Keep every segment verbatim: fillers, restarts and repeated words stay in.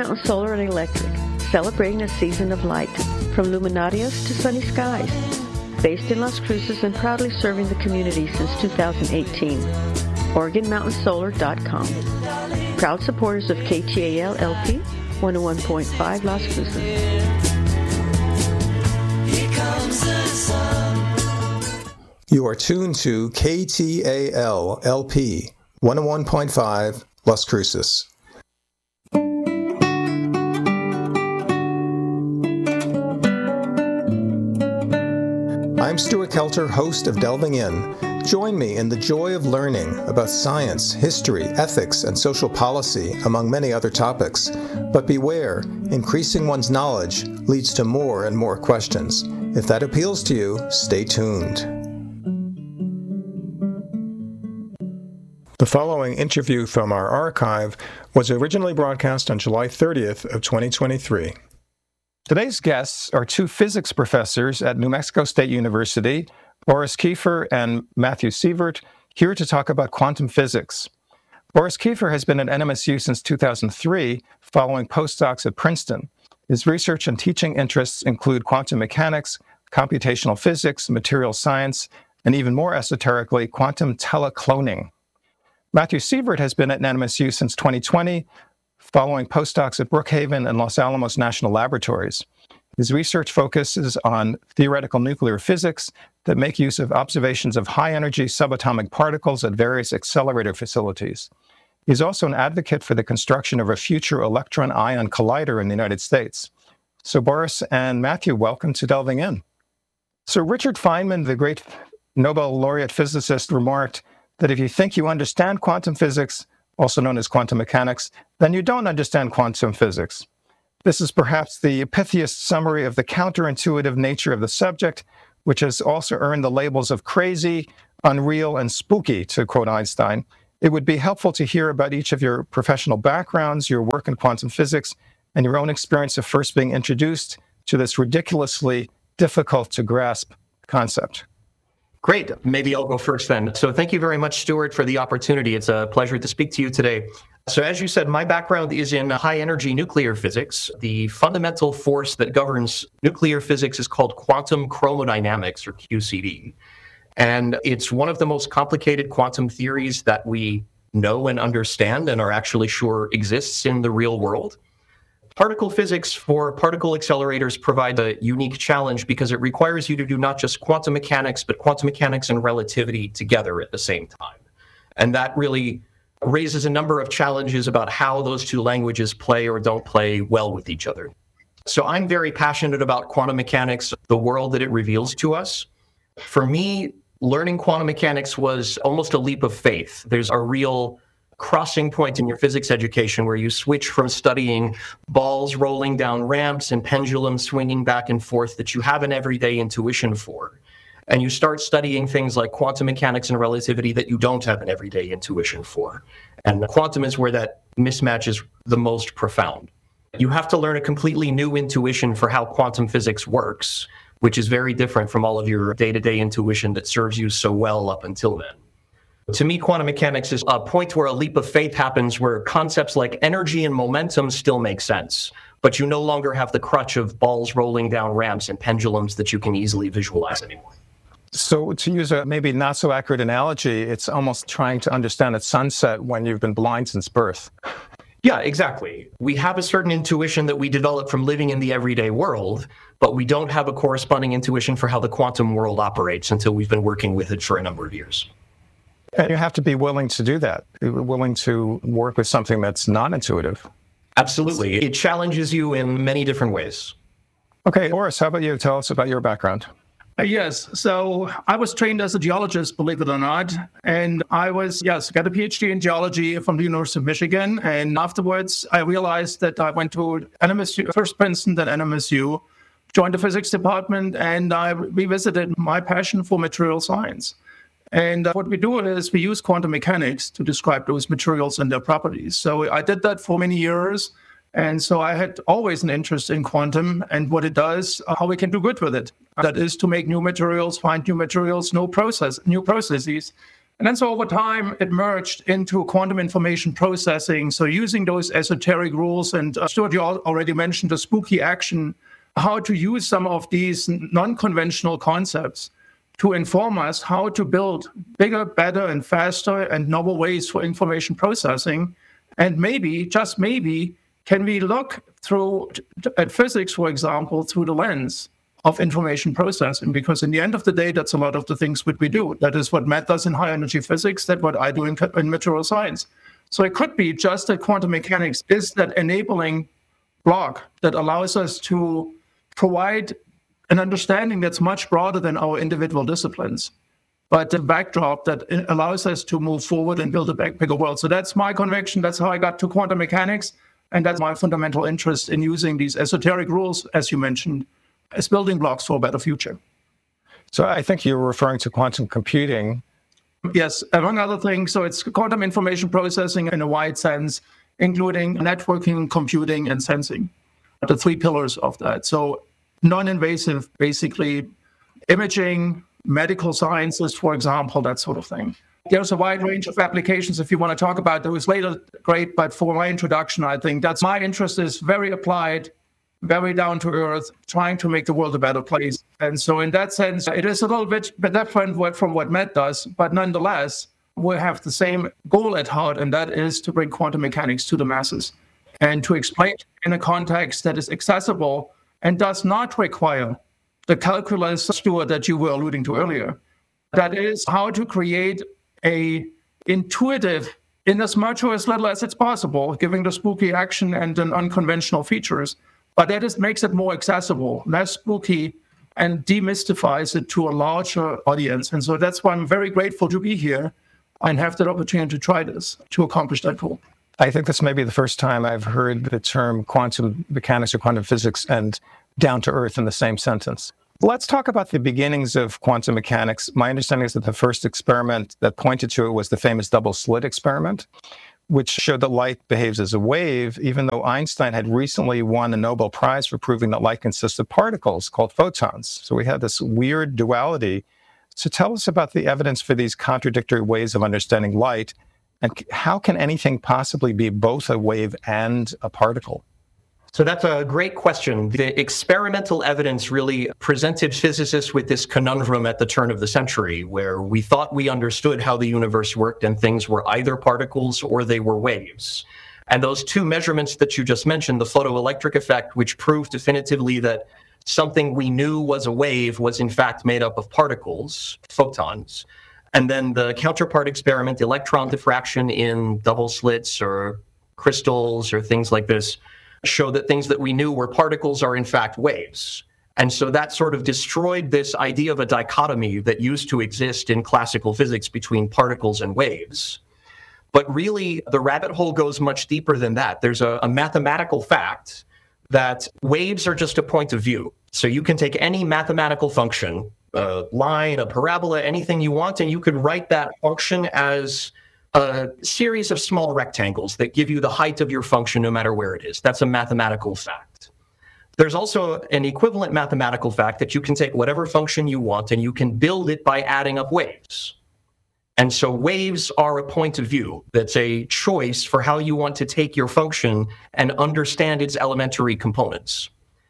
Mountain Solar and Electric, celebrating a season of light, from luminarias to sunny skies. Based in Las Cruces and proudly serving the community since two thousand eighteen. Oregon Mountain Solar dot com. Proud supporters of K T A L L P, one oh one point five Las Cruces. Here comes the sun. You are tuned to K T A L L P, one oh one point five Las Cruces. I'm Stuart Kelter, host of Delving In. Join me in the joy of learning about science, history, ethics, and social policy, among many other topics. But beware, increasing one's knowledge leads to more and more questions. If that appeals to you, stay tuned. The following interview from our archive was originally broadcast on July thirtieth of twenty twenty-three. Today's guests are two physics professors at New Mexico State University, Boris Kiefer and Matthew Sievert, here to talk about quantum physics. Boris Kiefer has been at N M S U since two thousand three, following postdocs at Princeton. His research and teaching interests include quantum mechanics, computational physics, material science, and even more esoterically, quantum telecloning. Matthew Sievert has been at N M S U since twenty twenty, following postdocs at Brookhaven and Los Alamos National Laboratories. His research focuses on theoretical nuclear physics that make use of observations of high-energy subatomic particles at various accelerator facilities. He's also an advocate for the construction of a future electron-ion collider in the United States. So Boris and Matthew, welcome to Delving In. So Richard Feynman, the great Nobel laureate physicist, remarked that if you think you understand quantum physics, also known as quantum mechanics, then you don't understand quantum physics. This is perhaps the pithiest summary of the counterintuitive nature of the subject, which has also earned the labels of crazy, unreal, and spooky, to quote Einstein. It would be helpful to hear about each of your professional backgrounds, your work in quantum physics, and your own experience of first being introduced to this ridiculously difficult to grasp concept. Great. Maybe I'll go first then. So thank you very much, Stuart, for the opportunity. It's a pleasure to speak to you today. So as you said, my background is in high-energy nuclear physics. The fundamental force that governs nuclear physics is called quantum chromodynamics, or Q C D. And it's one of the most complicated quantum theories that we know and understand and are actually sure exists in the real world. Particle physics for particle accelerators provide a unique challenge because it requires you to do not just quantum mechanics, but quantum mechanics and relativity together at the same time. And that really raises a number of challenges about how those two languages play or don't play well with each other. So I'm very passionate about quantum mechanics, the world that it reveals to us. For me, learning quantum mechanics was almost a leap of faith. There's a real crossing point in your physics education where you switch from studying balls rolling down ramps and pendulums swinging back and forth that you have an everyday intuition for. And you start studying things like quantum mechanics and relativity that you don't have an everyday intuition for. And quantum is where that mismatch is the most profound. You have to learn a completely new intuition for how quantum physics works, which is very different from all of your day-to-day intuition that serves you so well up until then. To me, quantum mechanics is a point where a leap of faith happens, where concepts like energy and momentum still make sense, but you no longer have the crutch of balls rolling down ramps and pendulums that you can easily visualize anymore. So to use a maybe not so accurate analogy, it's almost trying to understand at sunset when you've been blind since birth. Yeah, exactly. We have a certain intuition that we develop from living in the everyday world, but we don't have a corresponding intuition for how the quantum world operates until we've been working with it for a number of years. And you have to be willing to do that, willing to work with something that's non-intuitive. Absolutely. It challenges you in many different ways. Okay, Boris, how about you? Tell us about your background. Uh, yes. So I was trained as a geologist, believe it or not. And I was, yes, got a PhD in geology from the University of Michigan. And afterwards, I realized that I went to N M S U, first Princeton, then N M S U, joined the physics department, and I revisited my passion for material science. And uh, what we do is we use quantum mechanics to describe those materials and their properties. So I did that for many years. And so I had always an interest in quantum and what it does, uh, how we can do good with it. That is to make new materials, find new materials, new process, new processes And then so over time, it merged into quantum information processing. So using those esoteric rules, and uh, Stuart, you already mentioned the spooky action, how to use some of these non-conventional concepts to inform us how to build bigger, better, and faster and novel ways for information processing. And maybe, just maybe, can we look through at physics, for example, through the lens of information processing? Because in the end of the day, that's a lot of the things that we do. That is what Matt does in high energy physics, that's what I do in, in material science. So it could be just that quantum mechanics is that enabling block that allows us to provide an understanding that's much broader than our individual disciplines, but the backdrop that allows us to move forward and build a bigger world. So that's my conviction. That's how I got to quantum mechanics. And that's my fundamental interest in using these esoteric rules, as you mentioned, as building blocks for a better future. So I think you're referring to quantum computing. Yes, among other things. So it's quantum information processing in a wide sense, including networking, computing, and sensing, the three pillars of that. So non-invasive, basically imaging, medical sciences, for example, that sort of thing. There's a wide range of applications. If you want to talk about those later, great. But for my introduction, I think that's my interest is very applied, very down to earth, trying to make the world a better place. And so in that sense, it is a little bit different from what Matt does, but nonetheless, we have the same goal at heart, and that is to bring quantum mechanics to the masses and to explain in a context that is accessible and does not require the calculus, Stuart, that you were alluding to earlier. That is how to create a intuitive, in as much or as little as it's possible, giving the spooky action and an unconventional features, but that is makes it more accessible, less spooky, and demystifies it to a larger audience. And so that's why I'm very grateful to be here and have that opportunity to try this, to accomplish that goal. I think this may be the first time I've heard the term quantum mechanics or quantum physics and down to earth in the same sentence. Let's talk about the beginnings of quantum mechanics. My understanding is that the first experiment that pointed to it was the famous double slit experiment, which showed that light behaves as a wave, even though Einstein had recently won a Nobel Prize for proving that light consists of particles called photons. So we had this weird duality. So tell us about the evidence for these contradictory ways of understanding light, and how can anything possibly be both a wave and a particle? So that's a great question. The experimental evidence really presented physicists with this conundrum at the turn of the century, where we thought we understood how the universe worked and things were either particles or they were waves. And those two measurements that you just mentioned, the photoelectric effect, which proved definitively that something we knew was a wave was in fact made up of particles, photons. And then the counterpart experiment, electron diffraction in double slits or crystals or things like this, show that things that we knew were particles are in fact waves. And so that sort of destroyed this idea of a dichotomy that used to exist in classical physics between particles and waves. But really, the rabbit hole goes much deeper than that. There's a, a mathematical fact that waves are just a point of view. So you can take any mathematical function, a line, a parabola, anything you want, and you could write that function as a series of small rectangles that give you the height of your function no matter where it is. That's a mathematical fact. There's also an equivalent mathematical fact that you can take whatever function you want and you can build it by adding up waves. And so waves are a point of view. That's a choice for how you want to take your function and understand its elementary components.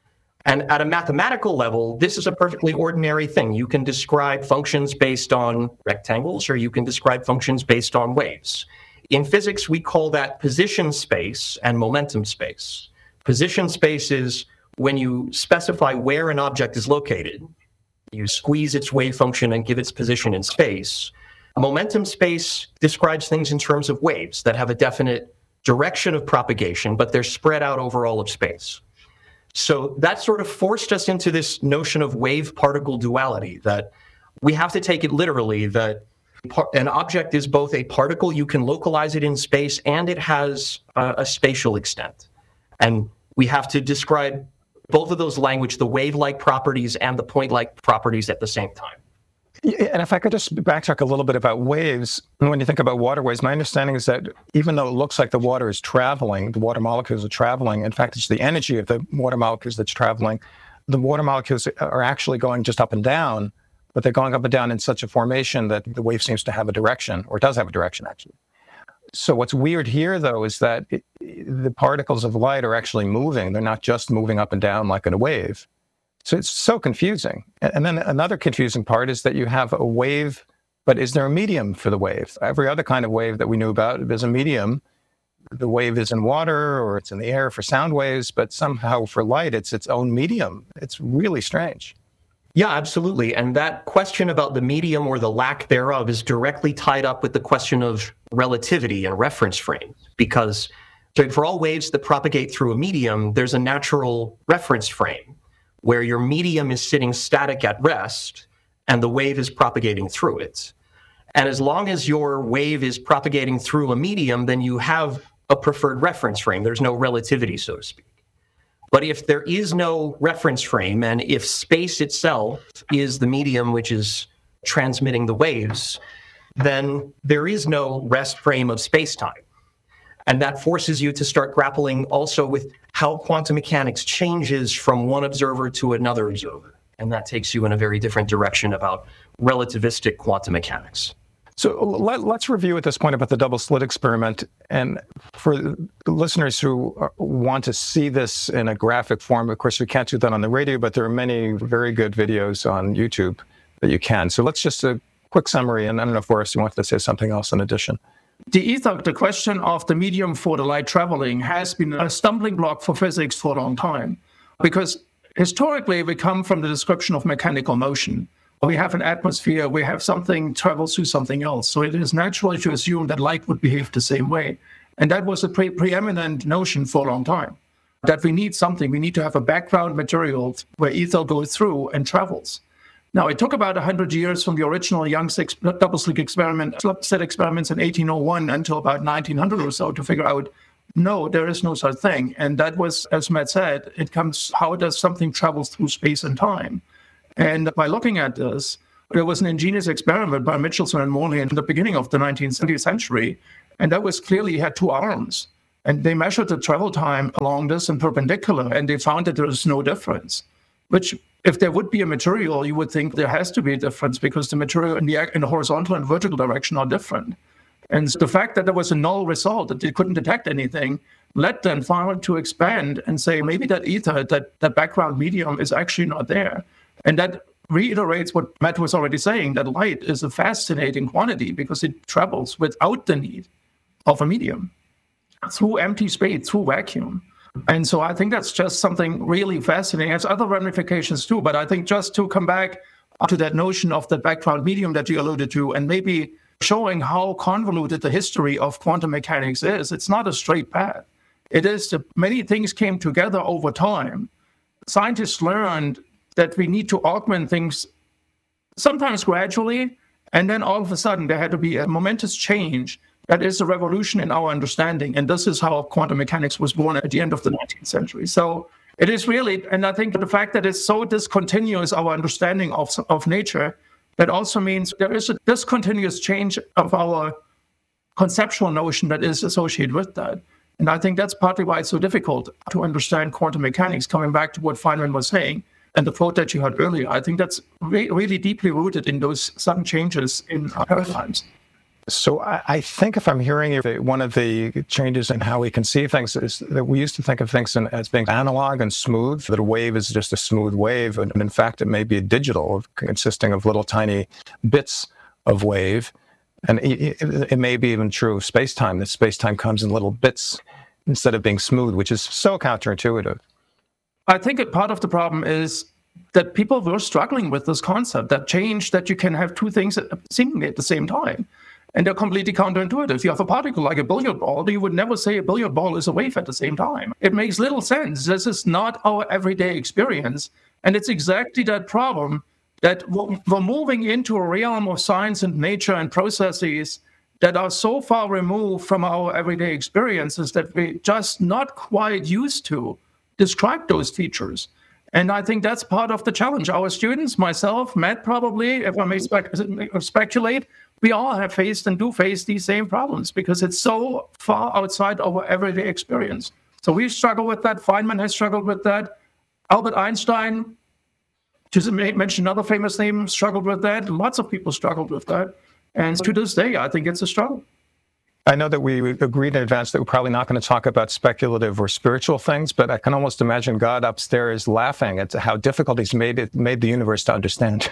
And at a mathematical level, this is a perfectly ordinary thing. You can describe functions based on rectangles, or you can describe functions based on waves. In physics, we call that position space and momentum space. Position space is when you specify where an object is located. You squeeze its wave function and give its position in space. Momentum space describes things in terms of waves that have a definite direction of propagation, but they're spread out over all of space. So that sort of forced us into this notion of wave-particle duality, that we have to take it literally, that an object is both a particle, you can localize it in space, and it has a, a spatial extent. And we have to describe both of those language, the wave-like properties and the point-like properties at the same time. And if I could just backtrack a little bit about waves, when you think about waterways, my understanding is that even though it looks like the water is traveling, the water molecules are traveling, in fact, it's the energy of the water molecules that's traveling. The water molecules are actually going just up and down, but they're going up and down in such a formation that the wave seems to have a direction, or does have a direction, actually. So what's weird here, though, is that it, the particles of light are actually moving. They're not just moving up and down like in a wave. So it's so confusing. And then another confusing part is that you have a wave, but is there a medium for the wave? Every other kind of wave that we knew about, there's a medium. The wave is in water or it's in the air for sound waves, but somehow for light, it's its own medium. It's really strange. Yeah, absolutely. And that question about the medium or the lack thereof is directly tied up with the question of relativity and reference frame. Because for all waves that propagate through a medium, there's a natural reference frame where your medium is sitting static at rest and the wave is propagating through it. And as long as your wave is propagating through a medium, then you have a preferred reference frame. There's no relativity, so to speak. But if there is no reference frame, and if space itself is the medium which is transmitting the waves, then there is no rest frame of space-time. And that forces you to start grappling also with how quantum mechanics changes from one observer to another observer. And that takes you in a very different direction about relativistic quantum mechanics. So let, let's review at this point about the double slit experiment. And for listeners who are, want to see this in a graphic form, of course, we can't do that on the radio, but there are many very good videos on YouTube that you can. So let's just a quick summary. And I don't know if Boris, you want to say something else in addition. The ether, the question of the medium for the light traveling has been a stumbling block for physics for a long time. Because historically, we come from the description of mechanical motion. We have an atmosphere, we have something travels through something else. So it is natural to assume that light would behave the same way. And that was a pre- preeminent notion for a long time, that we need something, we need to have a background material where ether goes through and travels. Now, it took about one hundred years from the original Young's double slit experiment, slit experiments in eighteen oh one until about nineteen hundred or so to figure out, no, there is no such thing. And that was, as Matt said, it comes, how does something travel through space and time? And by looking at this, there was an ingenious experiment by Michelson and Morley in the beginning of the nineteenth century, and that was clearly had two arms. And they measured the travel time along this and perpendicular, and they found that there is no difference. Which, if there would be a material, you would think there has to be a difference because the material in the, in the horizontal and vertical direction are different. And so the fact that there was a null result, that they couldn't detect anything, led them finally to expand and say maybe that ether, that, that background medium is actually not there. And that reiterates what Matt was already saying, that light is a fascinating quantity because it travels without the need of a medium, through empty space, through vacuum. And so I think that's just something really fascinating. There's other ramifications too, but I think just to come back to that notion of the background medium that you alluded to, and maybe showing how convoluted the history of quantum mechanics is, it's not a straight path. It is that many things came together over time. Scientists learned that we need to augment things sometimes gradually, and then all of a sudden there had to be a momentous change that is a revolution in our understanding. And this is how quantum mechanics was born at the end of the nineteenth century. So it is really, and I think the fact that it's so discontinuous, our understanding of, of nature, that also means there is a discontinuous change of our conceptual notion that is associated with that. And I think that's partly why it's so difficult to understand quantum mechanics, coming back to what Feynman was saying. And the quote that you had earlier, I think that's re- really deeply rooted in those sudden changes in our paradigms. So I, I think if I'm hearing you, one of the changes in how we conceive things is that we used to think of things in, as being analog and smooth, that a wave is just a smooth wave. And in fact, it may be digital, consisting of little tiny bits of wave. And it, it, it may be even true of space-time, that space-time comes in little bits instead of being smooth, which is so counterintuitive. I think a part of the problem is that people were struggling with this concept, that change, that you can have two things seemingly at the same time. And they're completely counterintuitive. If you have a particle like a billiard ball, you would never say a billiard ball is a wave at the same time. It makes little sense. This is not our everyday experience. And it's exactly that problem that we're moving into a realm of science and nature and processes that are so far removed from our everyday experiences that we're just not quite used to describe those features. And I think that's part of the challenge. Our students, myself, Matt probably, if I may spec- speculate, we all have faced and do face these same problems because it's so far outside our everyday experience. So we struggle with that. Feynman has struggled with that. Albert Einstein To mention another famous name, struggled with that. Lots of people struggled with that. And to this day, I think it's a struggle. I know that we agreed in advance that we're probably not going to talk about speculative or spiritual things, but I can almost imagine God upstairs laughing at how difficult he's made it, made the universe to understand.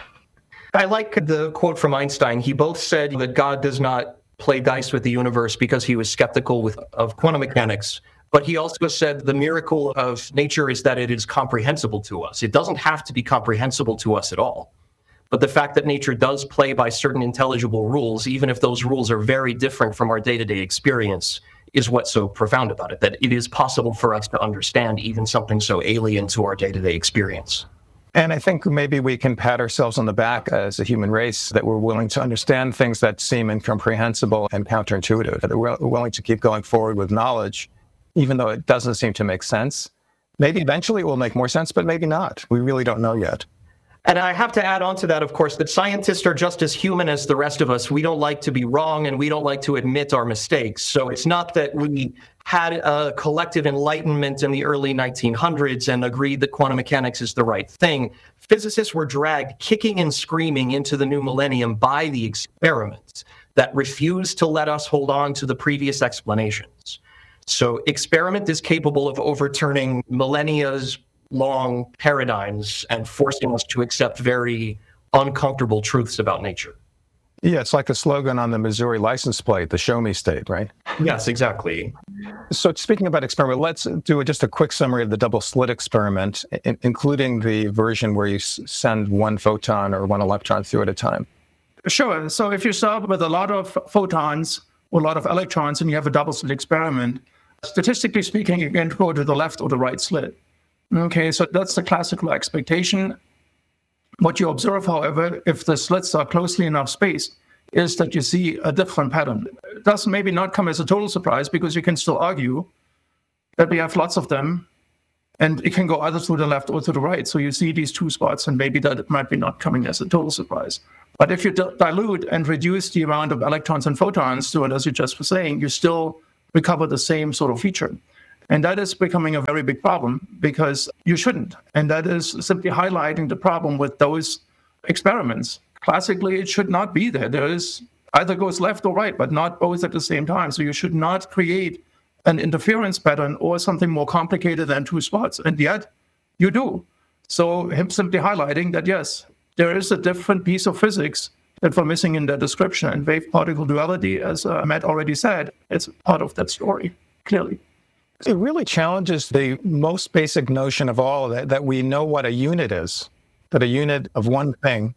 I like the quote from Einstein. He both said that God does not play dice with the universe because he was skeptical with, of quantum mechanics, but he also said the miracle of nature is that it is comprehensible to us. It doesn't have to be comprehensible to us at all. But the fact that nature does play by certain intelligible rules, even if those rules are very different from our day-to-day experience, is what's so profound about it, that it is possible for us to understand even something so alien to our day-to-day experience. And I think maybe we can pat ourselves on the back as a human race that we're willing to understand things that seem incomprehensible and counterintuitive, that we're willing to keep going forward with knowledge, even though it doesn't seem to make sense. Maybe eventually it will make more sense, but maybe not. We really don't know yet. And I have to add on to that, of course, that scientists are just as human as the rest of us. We don't like to be wrong, and we don't like to admit our mistakes. So it's not that we had a collective enlightenment in the early nineteen hundreds and agreed that quantum mechanics is the right thing. Physicists were dragged kicking and screaming into the new millennium by the experiments that refused to let us hold on to the previous explanations. So experiment is capable of overturning millennia's long paradigms and forcing us to accept very uncomfortable truths about nature. Yeah, it's like the slogan on the Missouri license plate, the show me state, right? Yes, exactly. So speaking about experiment, let's do just a quick summary of the double slit experiment, in- including the version where you s- send one photon or one electron through at a time. Sure. So if you start with a lot of photons or a lot of electrons and you have a double slit experiment, statistically speaking, you can go to the left or the right slit. Okay, so that's the classical expectation. What you observe, however, if the slits are closely enough spaced, is that you see a different pattern. It does maybe not come as a total surprise because you can still argue that we have lots of them and it can go either to the left or to the right. So you see these two spots and maybe that it might be not coming as a total surprise. But if you d- dilute and reduce the amount of electrons and photons to it, as you just were saying, you still recover the same sort of feature. And that is becoming a very big problem because you shouldn't. And that is simply highlighting the problem with those experiments. Classically, it should not be there. There is either goes left or right, but not both at the same time. So you should not create an interference pattern or something more complicated than two spots. And yet you do. So him simply highlighting that, yes, there is a different piece of physics that we're missing in the description. And wave-particle duality, as uh, Matt already said, it's part of that story, clearly. It really challenges the most basic notion of all that, that we know what a unit is, that a unit of one thing,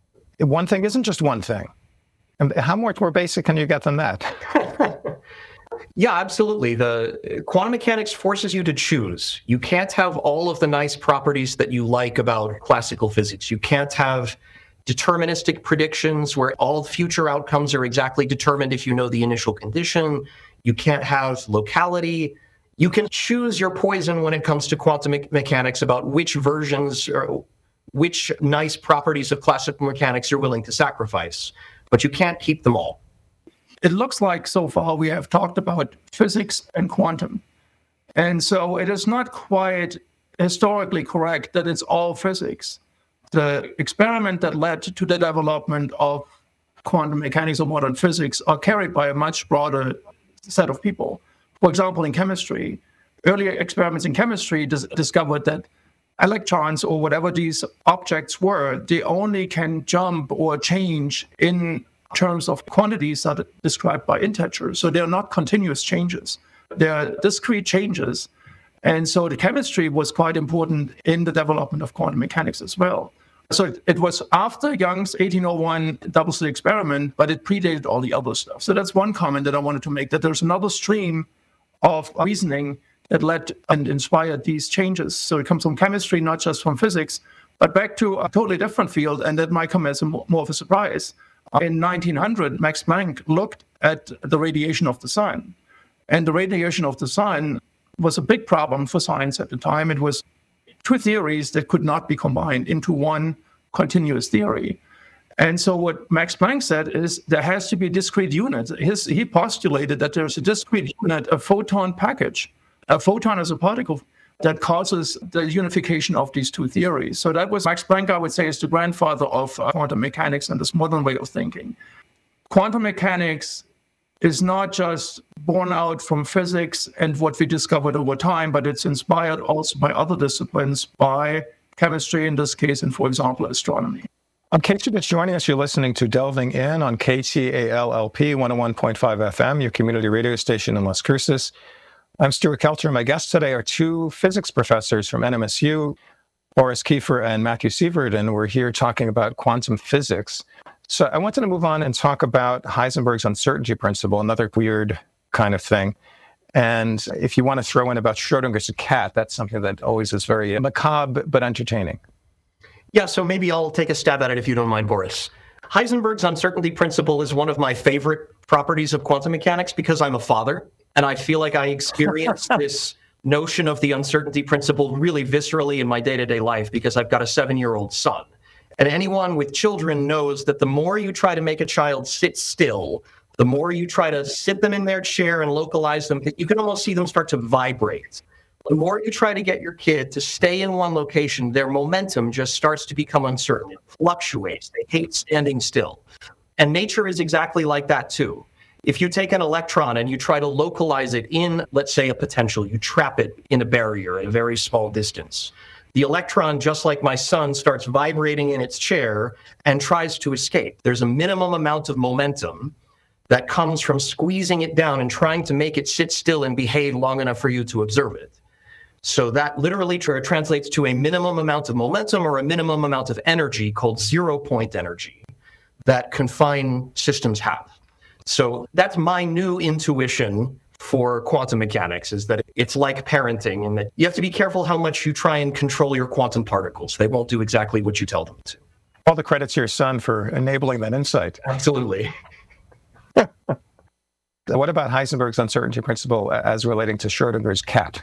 one thing isn't just one thing. And how much more basic can you get than that? Yeah, absolutely. The quantum mechanics forces you to choose. You can't have all of the nice properties that you like about classical physics. You can't have deterministic predictions where all future outcomes are exactly determined if you know the initial condition. You can't have locality. You can choose your poison when it comes to quantum me- mechanics about which versions or which nice properties of classical mechanics you're willing to sacrifice, but you can't keep them all. It looks like so far we have talked about physics and quantum. And so it is not quite historically correct that it's all physics. The experiment that led to the development of quantum mechanics or modern physics are carried by a much broader set of people. For example, in chemistry, earlier experiments in chemistry dis- discovered that electrons or whatever these objects were, they only can jump or change in terms of quantities that are described by integers. So they're not continuous changes. They're discrete changes. And so the chemistry was quite important in the development of quantum mechanics as well. So it, it was after Young's eighteen oh one double slit experiment, but it predated all the other stuff. So that's one comment that I wanted to make, that there's another stream of reasoning that led and inspired these changes. So it comes from chemistry, not just from physics, but back to a totally different field, and that might come as a more, more of a surprise. In nineteen hundred, Max Planck looked at the radiation of the sun. And the radiation of the sun was a big problem for science at the time. It was two theories that could not be combined into one continuous theory. And so what Max Planck said is there has to be a discrete unit. His, he postulated that there's a discrete unit, a photon package. A photon is a particle that causes the unification of these two theories. So that was Max Planck, I would say, is the grandfather of uh, quantum mechanics and this modern way of thinking. Quantum mechanics is not just born out from physics and what we discovered over time, but it's inspired also by other disciplines, by chemistry in this case, and for example, astronomy. In case you're just joining us, you're listening to Delving In on K T A L L P one oh one point five F M, your community radio station in Las Cruces. I'm Stuart Kelter. My guests today are two physics professors from N M S U, Boris Kiefer and Matthew Sievert, and we're here talking about quantum physics. So I wanted to move on and talk about Heisenberg's uncertainty principle, another weird kind of thing. And if you want to throw in about Schrödinger's cat, that's something that always is very macabre but entertaining. Yeah, so maybe I'll take a stab at it if you don't mind, Boris. Heisenberg's uncertainty principle is one of my favorite properties of quantum mechanics because I'm a father, and I feel like I experience this notion of the uncertainty principle really viscerally in my day-to-day life because I've got a seven-year-old son. And anyone with children knows that the more you try to make a child sit still, the more you try to sit them in their chair and localize them, you can almost see them start to vibrate. The more you try to get your kid to stay in one location, their momentum just starts to become uncertain. It fluctuates. They hate standing still. And nature is exactly like that too. If you take an electron and you try to localize it in, let's say, a potential, you trap it in a barrier at a very small distance. The electron, just like my son, starts vibrating in its chair and tries to escape. There's a minimum amount of momentum that comes from squeezing it down and trying to make it sit still and behave long enough for you to observe it. So that literally tra- translates to a minimum amount of momentum or a minimum amount of energy called zero-point energy that confined systems have. So that's my new intuition for quantum mechanics, is that it's like parenting in that you have to be careful how much you try and control your quantum particles. They won't do exactly what you tell them to. All the credit to your son for enabling that insight. Absolutely. What about Heisenberg's uncertainty principle as relating to Schrödinger's cat?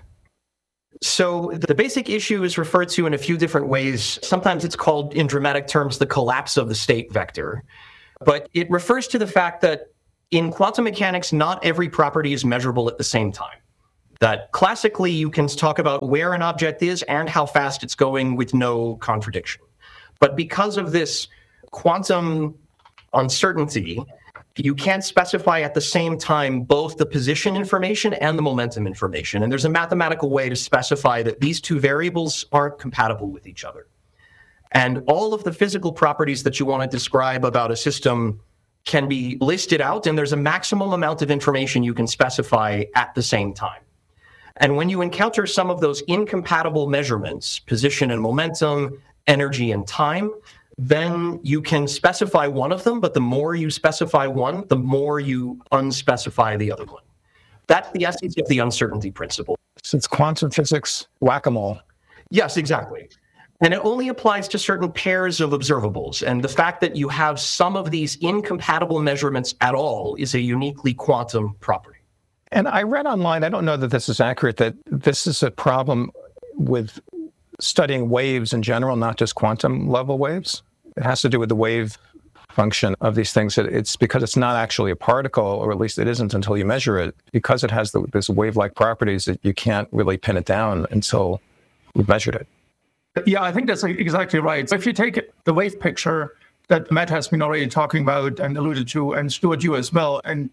So the basic issue is referred to in a few different ways. Sometimes it's called, in dramatic terms, the collapse of the state vector. But it refers to the fact that in quantum mechanics, not every property is measurable at the same time. That classically, you can talk about where an object is and how fast it's going with no contradiction. But because of this quantum uncertainty, you can't specify at the same time both the position information and the momentum information. And there's a mathematical way to specify that these two variables aren't compatible with each other. And all of the physical properties that you want to describe about a system can be listed out, and there's a maximum amount of information you can specify at the same time. And when you encounter some of those incompatible measurements, position and momentum, energy and time, then you can specify one of them, but the more you specify one, the more you unspecify the other one. That's the essence of the uncertainty principle. Since quantum physics, whack-a-mole. Yes, exactly. And it only applies to certain pairs of observables. And the fact that you have some of these incompatible measurements at all is a uniquely quantum property. And I read online, I don't know that this is accurate, that this is a problem with studying waves in general, not just quantum level waves. It has to do with the wave function of these things. It's because it's not actually a particle, or at least it isn't until you measure it. Because it has the, this wave-like properties that you can't really pin it down until we've measured it. Yeah, I think that's exactly right. So if you take the wave picture that Matt has been already talking about and alluded to, and Stuart, you as well, and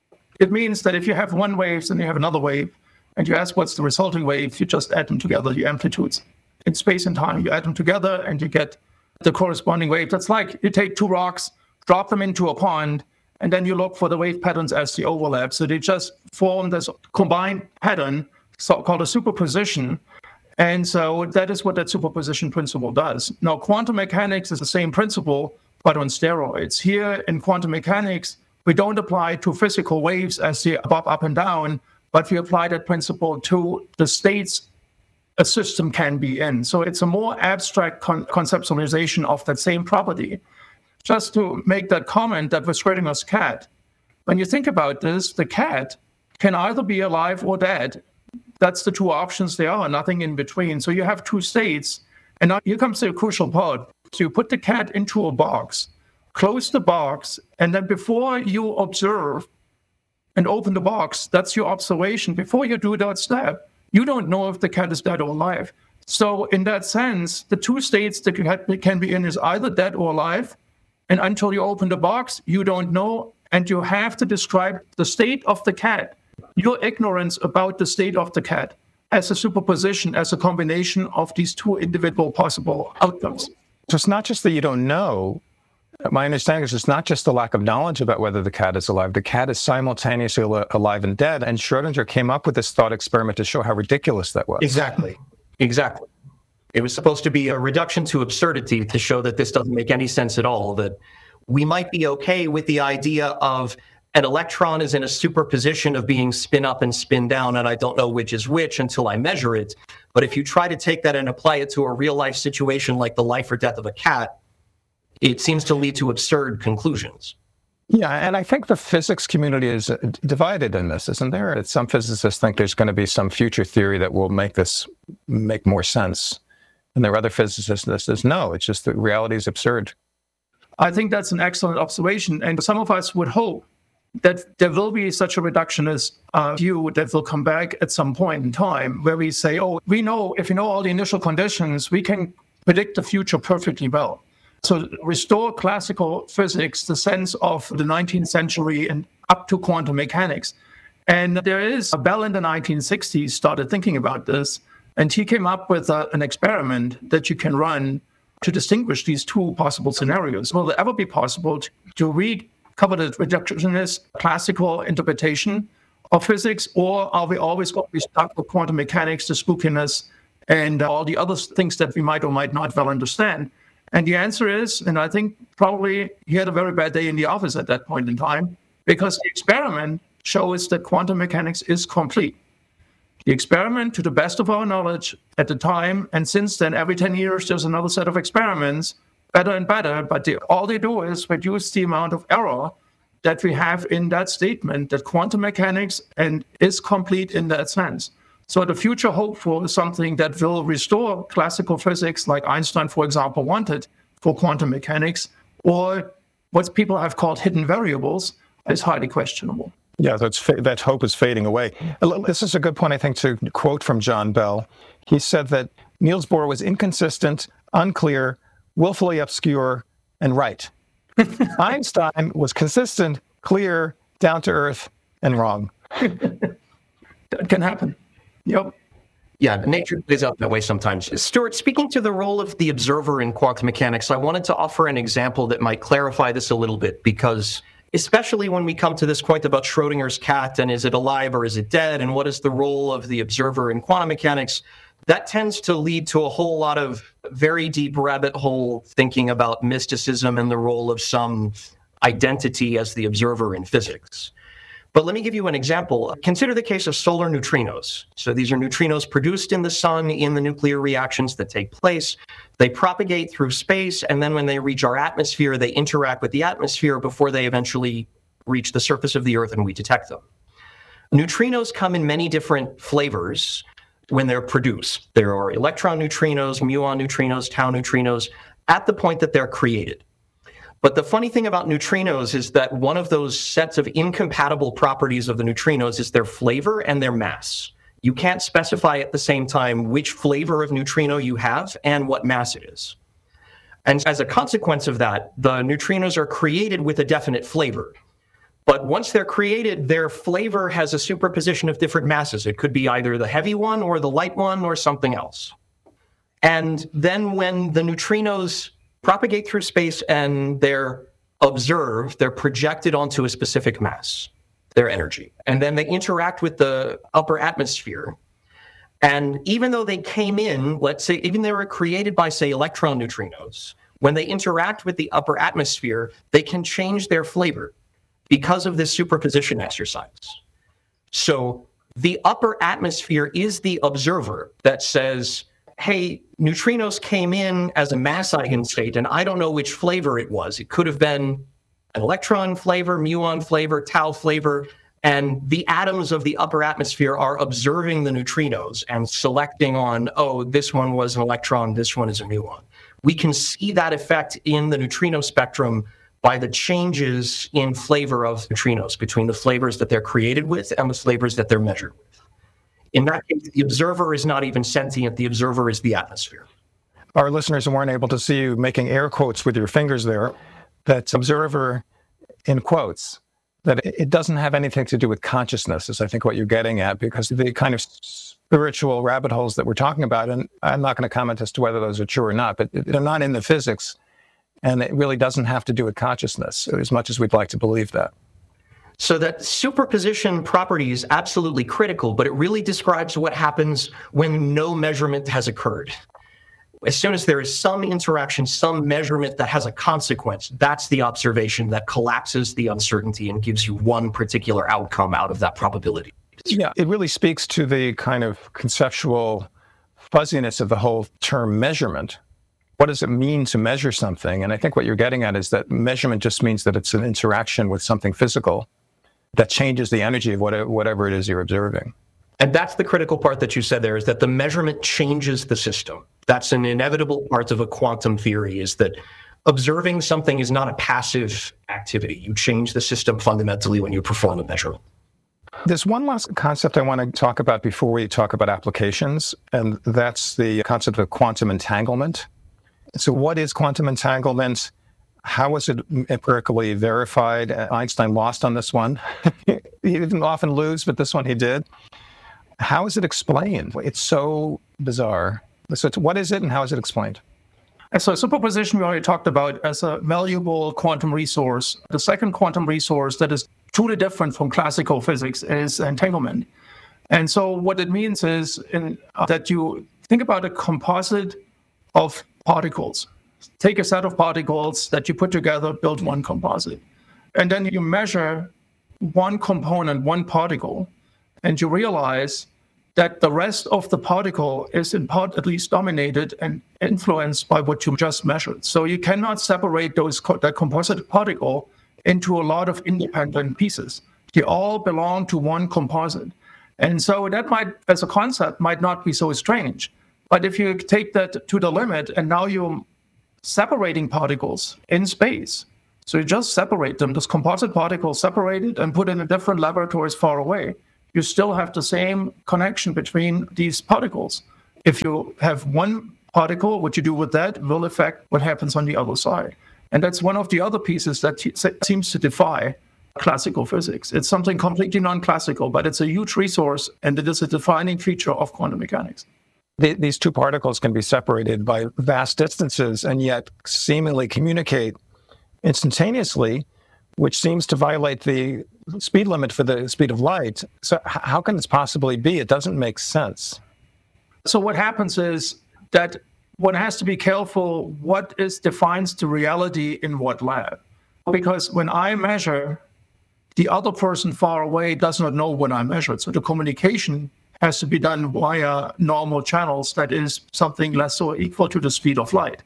it means that if you have one wave and you have another wave, and you ask what's the resulting wave, you just add them together, the amplitudes. In space and time, you add them together and you get the corresponding wave. That's like you take two rocks, drop them into a pond, and then you look for the wave patterns as the overlap. So they just form this combined pattern, so called a superposition. And so that is what that superposition principle does. Now, quantum mechanics is the same principle, but on steroids. Here in quantum mechanics, we don't apply to physical waves as they bob up and down, but we apply that principle to the states a system can be in. So it's a more abstract con- conceptualization of that same property. Just to make that comment that with Schrödinger's cat, when you think about this, the cat can either be alive or dead. That's the two options there are, nothing in between. So you have two states. And now here comes the crucial part. So you put the cat into a box, close the box, and then before you observe and open the box, that's your observation. Before you do that step, You don't know if the cat is dead or alive. So in that sense, the two states that you have, can be in is either dead or alive. And until you open the box, you don't know. And you have to describe the state of the cat, your ignorance about the state of the cat, as a superposition, as a combination of these two individual possible outcomes. So it's not just that you don't know. My understanding is it's not just the lack of knowledge about whether the cat is alive. The cat is simultaneously al- alive and dead. And Schrodinger came up with this thought experiment to show how ridiculous that was. Exactly. Exactly. It was supposed to be a reduction to absurdity to show that this doesn't make any sense at all, that we might be okay with the idea of an electron is in a superposition of being spin up and spin down, and I don't know which is which until I measure it. But if you try to take that and apply it to a real life situation like the life or death of a cat, it seems to lead to absurd conclusions. Yeah, and I think the physics community is divided in this, isn't there? Some physicists think there's going to be some future theory that will make this make more sense. And there are other physicists that says, no, it's just that reality is absurd. I think that's an excellent observation. And some of us would hope that there will be such a reductionist uh, view that will come back at some point in time where we say, oh, we know, if we know all the initial conditions, we can predict the future perfectly well. So restore classical physics, the sense of the nineteenth century and up to quantum mechanics. And there is, Bell in the nineteen sixties started thinking about this, and he came up with uh, an experiment that you can run to distinguish these two possible scenarios. Will it ever be possible to, to recover the reductionist classical interpretation of physics, or are we always going to be stuck with quantum mechanics, the spookiness, and all the other things that we might or might not well understand? And the answer is, and I think probably he had a very bad day in the office at that point in time, because the experiment shows that quantum mechanics is complete. The experiment, to the best of our knowledge at the time, and since then, every ten years, there's another set of experiments, better and better, but they, all they do is reduce the amount of error that we have in that statement, that quantum mechanics and is complete in that sense. So the future hope for something that will restore classical physics, like Einstein, for example, wanted for quantum mechanics, or what people have called hidden variables, is highly questionable. Yeah, that's fa- that hope is fading away. This is a good point, I think, to quote from John Bell. He said that Niels Bohr was inconsistent, unclear, willfully obscure, and right. Einstein was consistent, clear, down to earth, and wrong. That can happen. Yep. Yeah, nature plays out that way sometimes. Stuart, speaking to the role of the observer in quantum mechanics, I wanted to offer an example that might clarify this a little bit, because especially when we come to this point about Schrodinger's cat and is it alive or is it dead, and what is the role of the observer in quantum mechanics, that tends to lead to a whole lot of very deep rabbit hole thinking about mysticism and the role of some identity as the observer in physics. But let me give you an example. Consider the case of solar neutrinos. So these are neutrinos produced in the sun in the nuclear reactions that take place. They propagate through space, and then when they reach our atmosphere, they interact with the atmosphere before they eventually reach the surface of the Earth and we detect them. Neutrinos come in many different flavors when they're produced. There are electron neutrinos, muon neutrinos, tau neutrinos, at the point that they're created. But the funny thing about neutrinos is that one of those sets of incompatible properties of the neutrinos is their flavor and their mass. You can't specify at the same time which flavor of neutrino you have and what mass it is. And as a consequence of that, the neutrinos are created with a definite flavor. But once they're created, their flavor has a superposition of different masses. It could be either the heavy one or the light one or something else. And then when the neutrinos propagate through space and they're observed, they're projected onto a specific mass, their energy. And then they interact with the upper atmosphere. And even though they came in, let's say, even they were created by, say, electron neutrinos, when they interact with the upper atmosphere, they can change their flavor because of this superposition exercise. So the upper atmosphere is the observer that says, hey, neutrinos came in as a mass eigenstate, and I don't know which flavor it was. It could have been an electron flavor, muon flavor, tau flavor, and the atoms of the upper atmosphere are observing the neutrinos and selecting on, oh, this one was an electron, this one is a muon. We can see that effect in the neutrino spectrum by the changes in flavor of neutrinos between the flavors that they're created with and the flavors that they're measured with. In that case, the observer is not even sentient. The observer is the atmosphere. Our listeners weren't able to see you making air quotes with your fingers there. That observer in quotes, that it doesn't have anything to do with consciousness, is I think what you're getting at, because the kind of spiritual rabbit holes that we're talking about, and I'm not going to comment as to whether those are true or not, but they're not in the physics, and it really doesn't have to do with consciousness, as much as we'd like to believe that. So that superposition property is absolutely critical, but it really describes what happens when no measurement has occurred. As soon as there is some interaction, some measurement that has a consequence, that's the observation that collapses the uncertainty and gives you one particular outcome out of that probability. Yeah, it really speaks to the kind of conceptual fuzziness of the whole term measurement. What does it mean to measure something? And I think what you're getting at is that measurement just means that it's an interaction with something physical that changes the energy of whatever it is you're observing. And that's the critical part that you said there, is that the measurement changes the system. That's an inevitable part of a quantum theory, is that observing something is not a passive activity. You change the system fundamentally when you perform a measurement. There's one last concept I want to talk about before we talk about applications, and that's the concept of quantum entanglement. So what is quantum entanglement? How was it empirically verified? Einstein lost on this one. He didn't often lose, but this one he did. How is it explained? It's so bizarre. So it's, what is it and how is it explained? So superposition we already talked about as a valuable quantum resource. The second quantum resource that is truly different from classical physics is entanglement. And so what it means is in, uh, that you think about a composite of particles. Take a set of particles that you put together, build one composite. And then you measure one component, one particle, and you realize that the rest of the particle is in part at least dominated and influenced by what you just measured. So you cannot separate those co- that composite particle into a lot of independent pieces. They all belong to one composite. And so that might, as a concept, might not be so strange. But if you take that to the limit and now you're separating particles in space, so you just separate them, this composite particle separated and put in a different laboratories far away, you still have the same connection between these particles. If you have one particle, what you do with that will affect what happens on the other side. And that's one of the other pieces that t- seems to defy classical physics. It's something completely non-classical, but it's a huge resource, and it is a defining feature of quantum mechanics. The, these two particles can be separated by vast distances and yet seemingly communicate instantaneously, which seems to violate the speed limit for the speed of light. So h- how can this possibly be? It doesn't make sense. So what happens is that one has to be careful what is defines the reality in what lab. Because when I measure, the other person far away does not know what I measured. So the communication has to be done via normal channels that is something less or equal to the speed of light.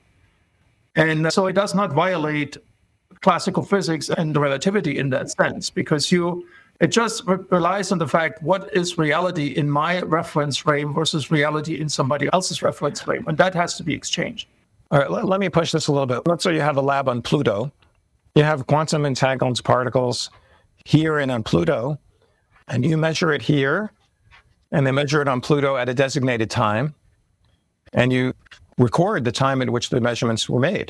And so it does not violate classical physics and relativity in that sense, because you it just re- relies on the fact what is reality in my reference frame versus reality in somebody else's reference frame, and that has to be exchanged. All right, let, let me push this a little bit. Let's say you have a lab on Pluto. You have quantum entangled particles here and on Pluto, and you measure it here, and they measure it on Pluto at a designated time, and you record the time at which the measurements were made.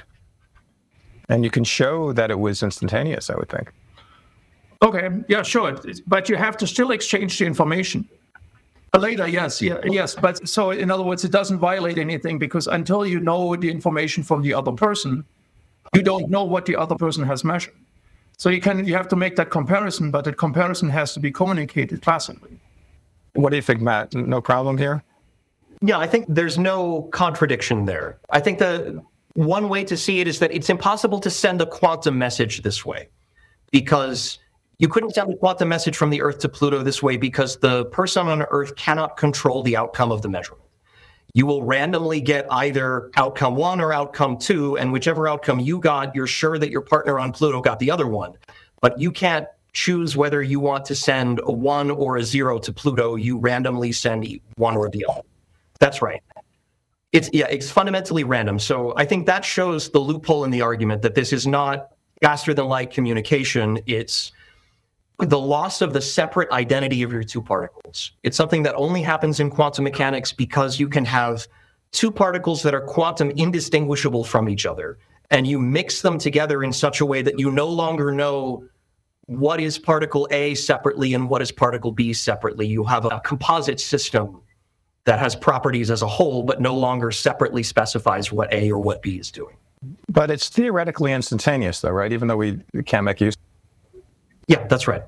And you can show that it was instantaneous, I would think. Okay, yeah, sure. But you have to still exchange the information. Later, yes, yeah, yes. But so in other words, it doesn't violate anything, because until you know the information from the other person, you don't know what the other person has measured. So you can you have to make that comparison, but that comparison has to be communicated classically. What do you think, Matt? No problem here? Yeah, I think there's no contradiction there. I think the one way to see it is that it's impossible to send a quantum message this way, because you couldn't send a quantum message from the Earth to Pluto this way, because the person on Earth cannot control the outcome of the measurement. You will randomly get either outcome one or outcome two, and whichever outcome you got, you're sure that your partner on Pluto got the other one. But you can't choose whether you want to send a one or a zero to Pluto. You randomly send one or the other. That's right. It's yeah, it's fundamentally random. So I think that shows the loophole in the argument that this is not faster than light communication. It's the loss of the separate identity of your two particles. It's something that only happens in quantum mechanics because you can have two particles that are quantum indistinguishable from each other, and you mix them together in such a way that you no longer know what is particle A separately and what is particle B separately. You have a composite system that has properties as a whole, but no longer separately specifies what A or what B is doing. But it's theoretically instantaneous, though, right? Even though we can't make use. Yeah, that's right.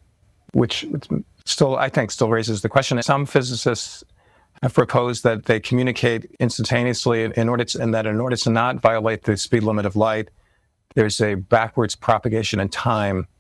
Which still, I think, still raises the question. Some physicists have proposed that they communicate instantaneously in order to, and that in order to not violate the speed limit of light, there's a backwards propagation in time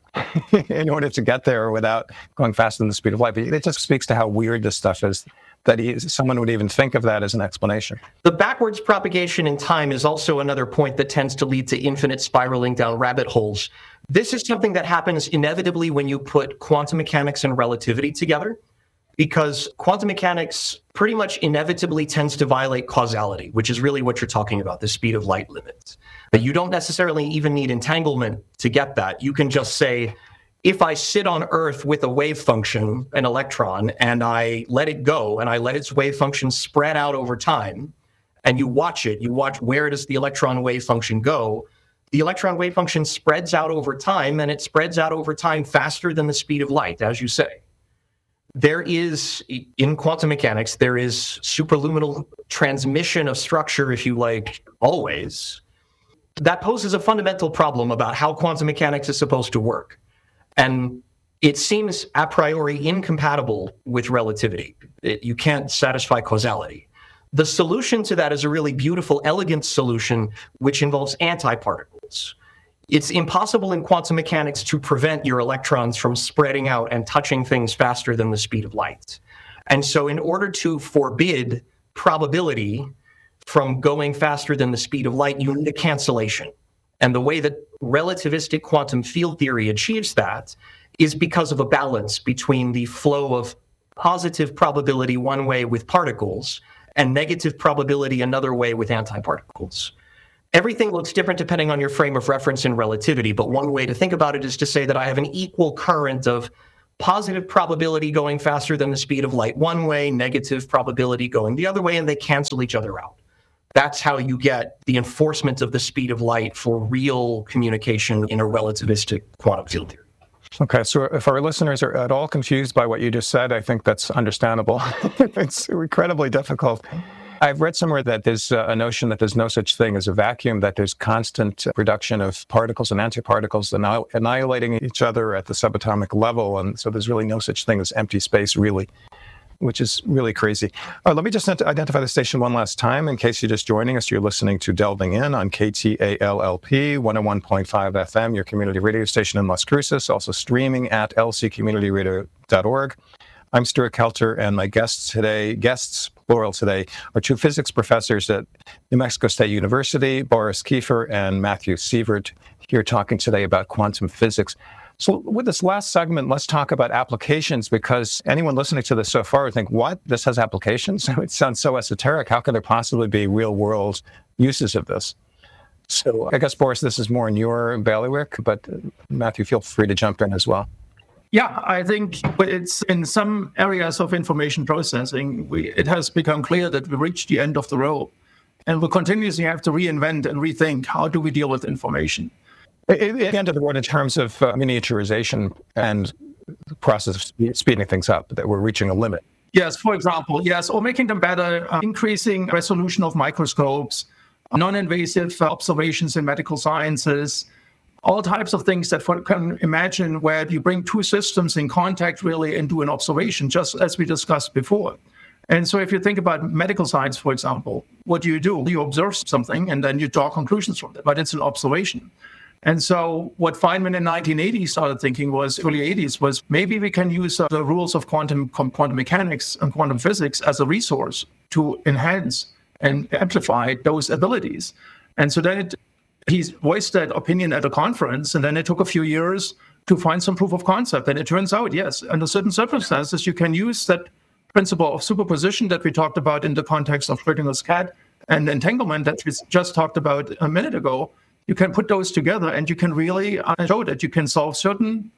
in order to get there without going faster than the speed of light. But it just speaks to how weird this stuff is, that he, someone would even think of that as an explanation. The backwards propagation in time is also another point that tends to lead to infinite spiraling down rabbit holes. This is something that happens inevitably when you put quantum mechanics and relativity together, because quantum mechanics pretty much inevitably tends to violate causality, which is really what you're talking about, the speed of light limit. But you don't necessarily even need entanglement to get that. You can just say, if I sit on Earth with a wave function, an electron, and I let it go, and I let its wave function spread out over time, and you watch it, you watch where does the electron wave function go, the electron wave function spreads out over time, and it spreads out over time faster than the speed of light, as you say. There is, in quantum mechanics, there is superluminal transmission of structure, if you like, always. That poses a fundamental problem about how quantum mechanics is supposed to work. And it seems a priori incompatible with relativity. It, you can't satisfy causality. The solution to that is a really beautiful, elegant solution, which involves antiparticles. It's impossible in quantum mechanics to prevent your electrons from spreading out and touching things faster than the speed of light. And so in order to forbid probability from going faster than the speed of light, you need a cancellation. And the way that relativistic quantum field theory achieves that is because of a balance between the flow of positive probability one way with particles and negative probability another way with antiparticles. Everything looks different depending on your frame of reference in relativity, but one way to think about it is to say that I have an equal current of positive probability going faster than the speed of light one way, negative probability going the other way, and they cancel each other out. That's how you get the enforcement of the speed of light for real communication in a relativistic quantum field theory. Okay, so if our listeners are at all confused by what you just said, I think that's understandable. It's incredibly difficult. I've read somewhere that there's a notion that there's no such thing as a vacuum, that there's constant production of particles and antiparticles annihil- annihilating each other at the subatomic level, and so there's really no such thing as empty space, really, which is really crazy. Uh, let me just identify the station one last time. In case you're just joining us, you're listening to Delving In on K T A L L P one oh one point five F M, your community radio station in Las Cruces, also streaming at l c community radio dot org. I'm Stuart Kelter, and my guests today, guests, plural today, are two physics professors at New Mexico State University, Boris Kiefer and Matthew Sievert, here talking today about quantum physics. So with this last segment, let's talk about applications, because anyone listening to this so far would think, what? This has applications? It sounds so esoteric. How could there possibly be real-world uses of this? So I guess, Boris, this is more in your bailiwick, but Matthew, feel free to jump in as well. Yeah, I think it's in some areas of information processing, we, it has become clear that we reached the end of the road, and we continuously have to reinvent and rethink how do we deal with information. At the end of the road, in terms of uh, miniaturization and the process of spe- speeding things up, that we're reaching a limit. Yes, for example, yes, or making them better, uh, increasing resolution of microscopes, non-invasive uh, observations in medical sciences, all types of things that one can imagine where you bring two systems in contact really and do an observation, just as we discussed before. And so if you think about medical science, for example, what do you do? You observe something and then you draw conclusions from it, but it's an observation. And so what Feynman in nineteen eighty started thinking was, early eighties, was maybe we can use uh, the rules of quantum quantum mechanics and quantum physics as a resource to enhance and amplify those abilities. And so then it he voiced that opinion at a conference, and then it took a few years to find some proof of concept. And it turns out, yes, under certain circumstances, you can use that principle of superposition that we talked about in the context of Schrödinger's cat and entanglement that we just talked about a minute ago. You can put those together, and you can really show that you can solve certain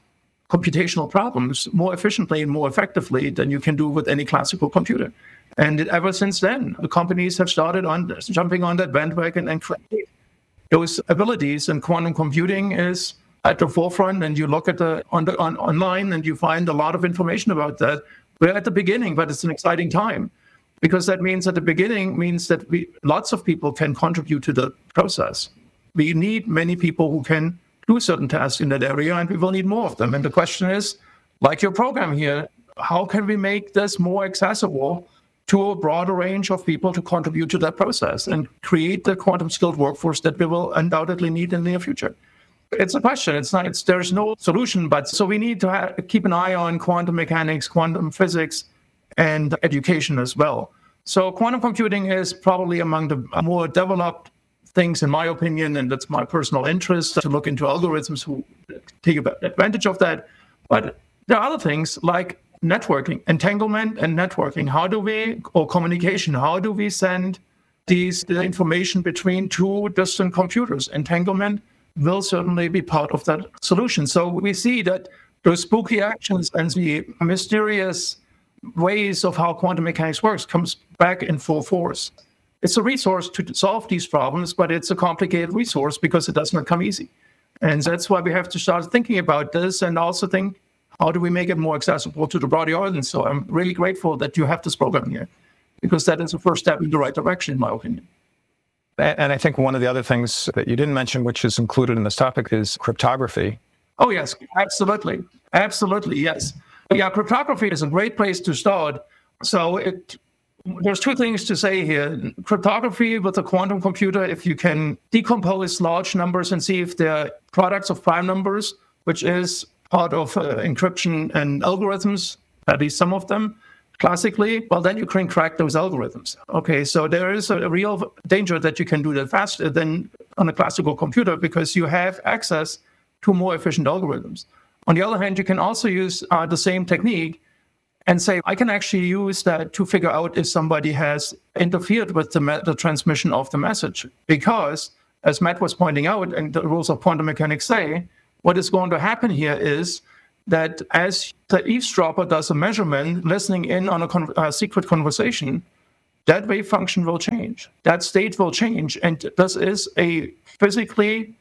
computational problems more efficiently and more effectively than you can do with any classical computer. And ever since then, the companies have started on jumping on that bandwagon and create those abilities. And quantum computing is at the forefront. And you look at the on the on, online and you find a lot of information about that. We're at the beginning, but it's an exciting time, because that means at the beginning means that we lots of people can contribute to the process. We need many people who can do certain tasks in that area, and we will need more of them. And the question is, like your program here, how can we make this more accessible to a broader range of people to contribute to that process and create the quantum skilled workforce that we will undoubtedly need in the near future? It's a question. It's not. It's, there's no solution. But so we need to ha- keep an eye on quantum mechanics, quantum physics, and education as well. So quantum computing is probably among the more developed things, in my opinion, and that's my personal interest, to look into algorithms who take advantage of that. But there are other things like networking, entanglement and networking. How do we, or communication, how do we send these the information between two distant computers? Entanglement will certainly be part of that solution. So we see that those spooky actions and the mysterious ways of how quantum mechanics works comes back in full force. It's a resource to solve these problems, but it's a complicated resource because it does not come easy. And that's why we have to start thinking about this and also think, how do we make it more accessible to the broader audience? So I'm really grateful that you have this program here, because that is the first step in the right direction, in my opinion. And I think one of the other things that you didn't mention, which is included in this topic, is cryptography. Oh, yes, absolutely. Absolutely, yes. Yeah, cryptography is a great place to start. So it, there's two things to say here. Cryptography with a quantum computer, if you can decompose large numbers and see if they're products of prime numbers, which is part of uh, encryption and algorithms, at least some of them, classically, well, then you can crack those algorithms. Okay, so there is a real danger that you can do that faster than on a classical computer because you have access to more efficient algorithms. On the other hand, you can also use uh, the same technique and say, I can actually use that to figure out if somebody has interfered with the, me- the transmission of the message. Because, as Matt was pointing out, and the rules of quantum mechanics say, what is going to happen here is that as the eavesdropper does a measurement, listening in on a, con- a secret conversation, that wave function will change. That state will change. And this is a physically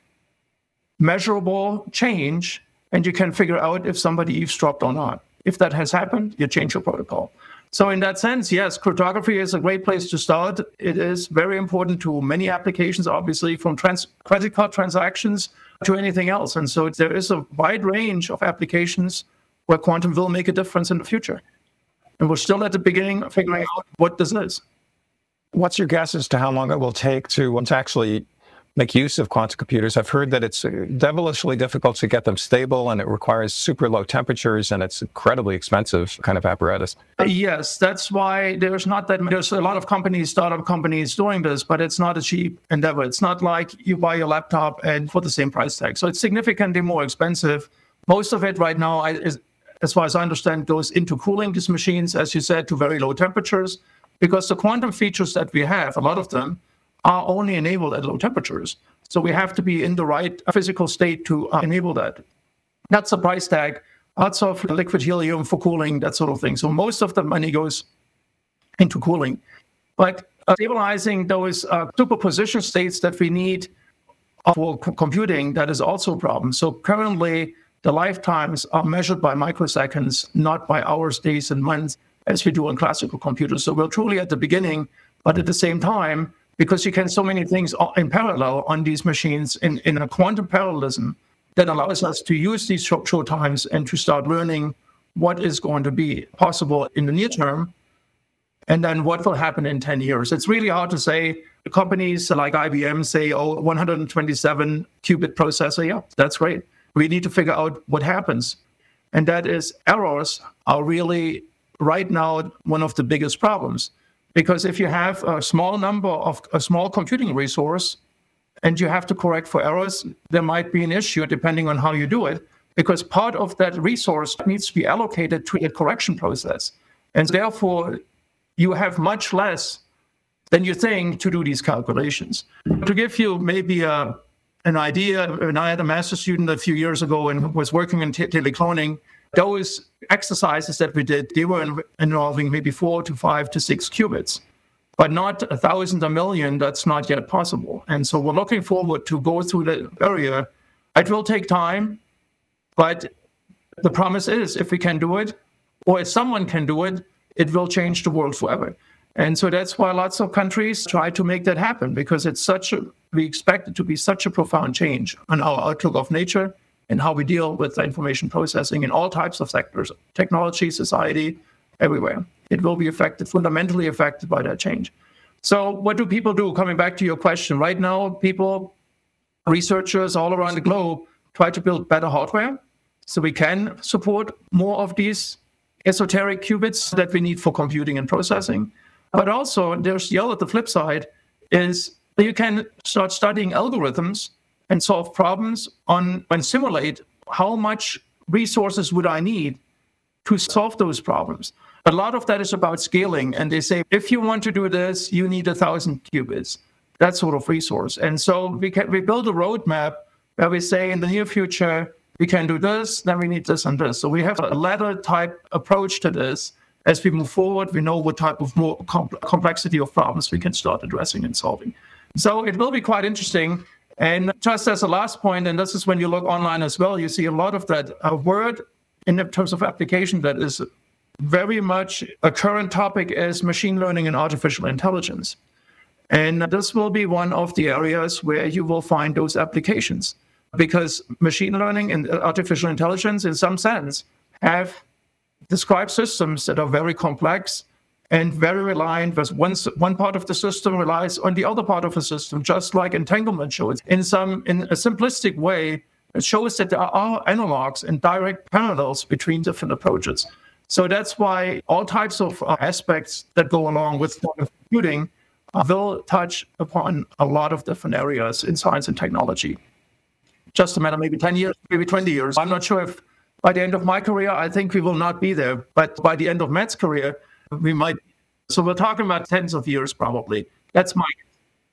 measurable change, and you can figure out if somebody eavesdropped or not. If that has happened, you change your protocol. So in that sense, yes, cryptography is a great place to start. It is very important to many applications, obviously, from trans- credit card transactions to anything else. And so there is a wide range of applications where quantum will make a difference in the future. And we're still at the beginning of figuring out what this is. What's your guess as to how long it will take to, to actually make use of quantum computers? I've heard that it's devilishly difficult to get them stable, and it requires super low temperatures, and it's incredibly expensive kind of apparatus. Uh, yes, that's why there's not that there's a lot of companies, startup companies doing this, but it's not a cheap endeavor. It's not like you buy your laptop and for the same price tag. So it's significantly more expensive. Most of it right now, is, as far as I understand, goes into cooling these machines, as you said, to very low temperatures, because the quantum features that we have, a lot of them, are only enabled at low temperatures. So we have to be in the right physical state to uh, enable that. That's the price tag. Lots of liquid helium for cooling, that sort of thing. So most of the money goes into cooling. But uh, stabilizing those uh, superposition states that we need for c- computing, that is also a problem. So currently, the lifetimes are measured by microseconds, not by hours, days, and months, as we do on classical computers. So we're truly at the beginning, but at the same time, because you can so many things in parallel on these machines in, in a quantum parallelism that allows us to use these short, short times and to start learning what is going to be possible in the near term and then what will happen in ten years. It's really hard to say. Companies like I B M say, oh, one hundred twenty-seven qubit processor. Yeah, that's great. We need to figure out what happens. And that is errors are really right now one of the biggest problems. Because if you have a small number of a small computing resource and you have to correct for errors, there might be an issue depending on how you do it, because part of that resource needs to be allocated to a correction process. And therefore, you have much less than you think to do these calculations. To give you maybe a, an idea, and I had a master's student a few years ago and was working in t- telecloning. Those exercises that we did, they were in- involving maybe four to five to six qubits, but not a thousand, a million. That's not yet possible. And so we're looking forward to go through the barrier. It will take time, but the promise is if we can do it, or if someone can do it, it will change the world forever. And so that's why lots of countries try to make that happen, because it's such a, we expect it to be such a profound change on our outlook of nature and how we deal with the information processing in all types of sectors, technology, society, everywhere. It will be affected, fundamentally affected by that change. So what do people do? Coming back to your question, right now, people, researchers all around the globe try to build better hardware so we can support more of these esoteric qubits that we need for computing and processing. But also, there's the other, the flip side, is you can start studying algorithms and solve problems on and simulate how much resources would I need to solve those problems. A lot of that is about scaling. And they say, if you want to do this, you need a thousand qubits, that sort of resource. And so we can we build a roadmap where we say in the near future, we can do this, then we need this and this. So we have a ladder type approach to this. As we move forward, we know what type of more com- complexity of problems we can start addressing and solving. So it will be quite interesting. And just as a last point, and this is when you look online as well, you see a lot of that uh, word in terms of application that is very much a current topic is machine learning and artificial intelligence. And this will be one of the areas where you will find those applications, because machine learning and artificial intelligence, in some sense, have described systems that are very complex and very reliant, because one, one part of the system relies on the other part of the system, just like entanglement shows. In some, in a simplistic way, it shows that there are analogs and direct parallels between different approaches. So that's why all types of aspects that go along with quantum computing uh, will touch upon a lot of different areas in science and technology. Just a matter, maybe ten years, maybe twenty years. I'm not sure if by the end of my career, I think we will not be there. But by the end of Matt's career, we might. So we're talking about tens of years, probably. That's my guess.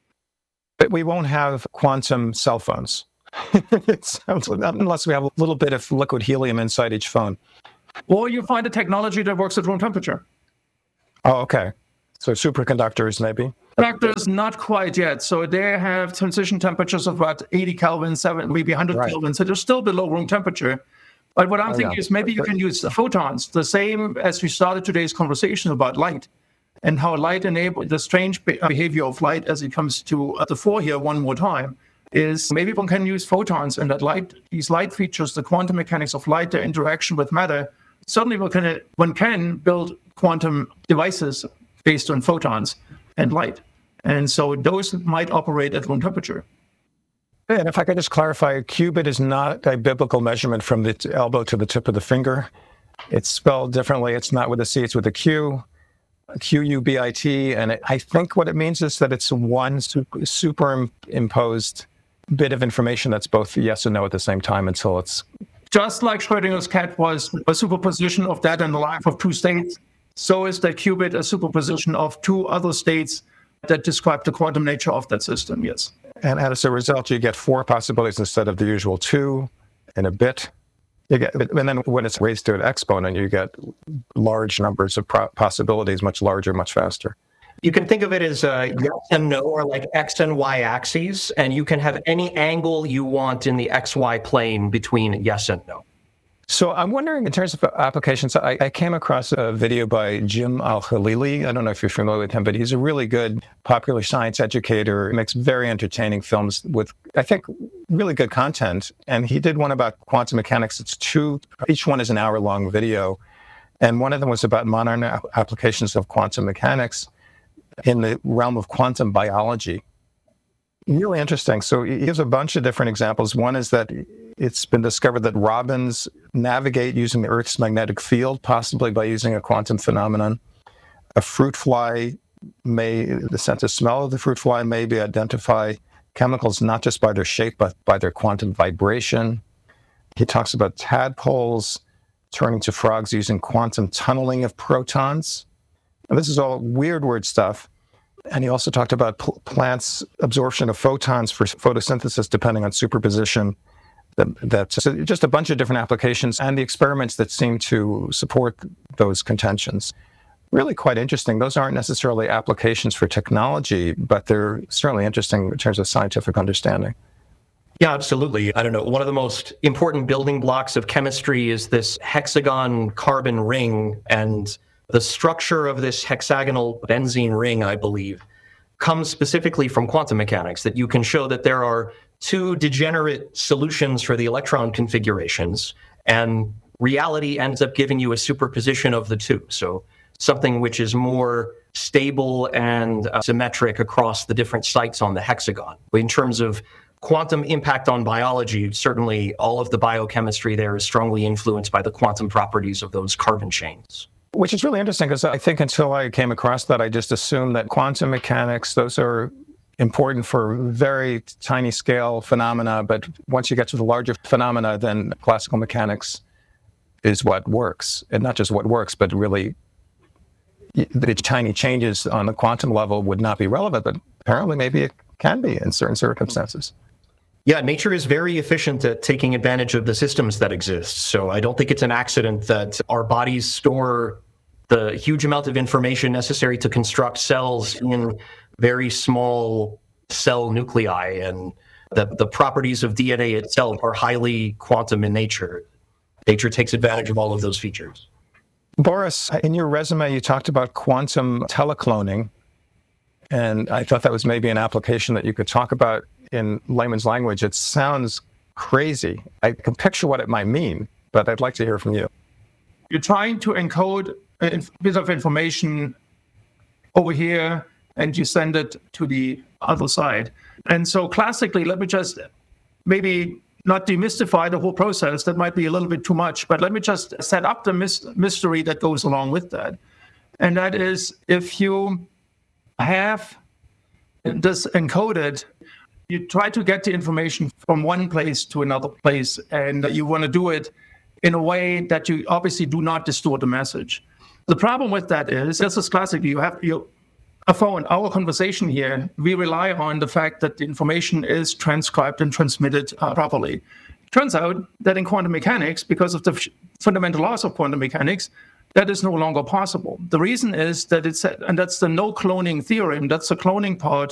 But we won't have quantum cell phones. It's, unless we have a little bit of liquid helium inside each phone. Or you find a technology that works at room temperature. Oh, okay. So superconductors, maybe? Conductors, not quite yet. So they have transition temperatures of about eighty Kelvin, seven, maybe one hundred right. Kelvin. So they're still below room temperature. But what I'm oh, thinking yeah. is maybe you can use photons, the same as we started today's conversation about light and how light enables the strange behavior of light as it comes to the fore here one more time. Is maybe one can use photons and that light, these light features, the quantum mechanics of light, their interaction with matter. Suddenly one can, one can build quantum devices based on photons and light. And so those might operate at room temperature. And if I could just clarify, a qubit is not a biblical measurement from the t- elbow to the tip of the finger. It's spelled differently. It's not with a C, it's with a Q, Q U B I T. And it, I think what it means is that it's one su- superimposed bit of information that's both yes and no at the same time until it's... Just like Schrödinger's cat was a superposition of that in the life of two states, so is that qubit a superposition of two other states that describe the quantum nature of that system, yes. And as a result, you get four possibilities instead of the usual two in a bit. You get, and then when it's raised to an exponent, you get large numbers of pro- possibilities, much larger, much faster. You can think of it as uh, yes and no, or like X and Y axes, and you can have any angle you want in the X Y plane between yes and no. So I'm wondering, in terms of applications, I, I came across a video by Jim Al-Khalili. I don't know if you're familiar with him, but he's a really good popular science educator. He makes very entertaining films with, I think, really good content. And he did one about quantum mechanics. It's two, each one is an hour-long video. And one of them was about modern applications of quantum mechanics in the realm of quantum biology. Really interesting. So he gives a bunch of different examples. One is that it's been discovered that robins navigate using the Earth's magnetic field, possibly by using a quantum phenomenon. A fruit fly may, the sense of smell of the fruit fly may be identify chemicals not just by their shape, but by their quantum vibration. He talks about tadpoles turning to frogs using quantum tunneling of protons. And this is all weird word stuff. And he also talked about pl- plants' absorption of photons for photosynthesis depending on superposition. That, that's so just a bunch of different applications and the experiments that seem to support those contentions. Really quite interesting. Those aren't necessarily applications for technology, but they're certainly interesting in terms of scientific understanding. Yeah, absolutely. I don't know. One of the most important building blocks of chemistry is this hexagon carbon ring, and the structure of this hexagonal benzene ring, I believe, comes specifically from quantum mechanics, that you can show that there are two degenerate solutions for the electron configurations, and reality ends up giving you a superposition of the two. So something which is more stable and uh, symmetric across the different sites on the hexagon. In terms of quantum impact on biology, certainly all of the biochemistry there is strongly influenced by the quantum properties of those carbon chains. Which is really interesting, because I think until I came across that, I just assumed that quantum mechanics, those are important for very tiny scale phenomena, but once you get to the larger phenomena, then classical mechanics is what works. And not just what works, but really the tiny changes on the quantum level would not be relevant, but apparently maybe it can be in certain circumstances. Yeah, nature is very efficient at taking advantage of the systems that exist. So I don't think it's an accident that our bodies store the huge amount of information necessary to construct cells in very small cell nuclei, and the, the properties of D N A itself are highly quantum in nature. Nature takes advantage of all of those features. Boris, in your resume, you talked about quantum telecloning, and I thought that was maybe an application that you could talk about in layman's language. It sounds crazy. I can picture what it might mean, but I'd like to hear from you. You're trying to encode a bit of information over here, and you send it to the other side. And so classically, let me just maybe not demystify the whole process. That might be a little bit too much, but let me just set up the mis- mystery that goes along with that. And that is, if you have this encoded, you try to get the information from one place to another place, and you want to do it in a way that you obviously do not distort the message. The problem with that is, this is classically, you have your a phone, our conversation here, we rely on the fact that the information is transcribed and transmitted uh, properly. Turns out that in quantum mechanics, because of the f- fundamental laws of quantum mechanics, that is no longer possible. The reason is that it's, and that's the no cloning theorem, that's the cloning part